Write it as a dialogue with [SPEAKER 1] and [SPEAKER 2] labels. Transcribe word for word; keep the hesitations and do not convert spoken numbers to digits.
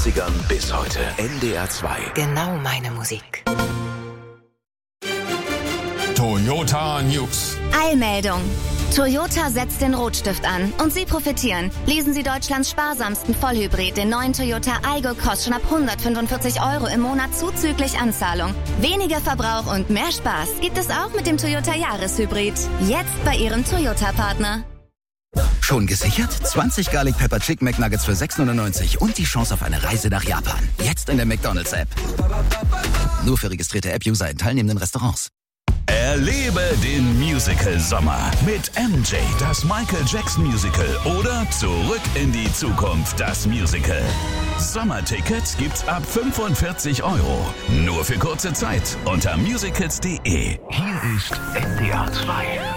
[SPEAKER 1] neunzigern bis heute. N D R zwei.
[SPEAKER 2] Genau meine Musik.
[SPEAKER 3] Toyota News.
[SPEAKER 4] Eilmeldung. Toyota setzt den Rotstift an und Sie profitieren. Lesen Sie Deutschlands sparsamsten Vollhybrid, den neuen Toyota Aygo, kostet schon ab hundertfünfundvierzig Euro im Monat zuzüglich Anzahlung. Weniger Verbrauch und mehr Spaß gibt es auch mit dem Toyota Jahreshybrid. Jetzt bei Ihrem Toyota-Partner.
[SPEAKER 5] Schon gesichert? zwanzig Garlic Pepper Chicken McNuggets für sechs neunundneunzig und die Chance auf eine Reise nach Japan. Jetzt in der McDonald's-App. Nur für registrierte App-User in teilnehmenden Restaurants.
[SPEAKER 1] Erlebe den Musical-Sommer mit M J, das Michael Jackson Musical oder Zurück in die Zukunft, das Musical. Sommertickets gibt's ab fünfundvierzig Euro. Nur für kurze Zeit unter musicals punkt de. Hier ist N D R zwei.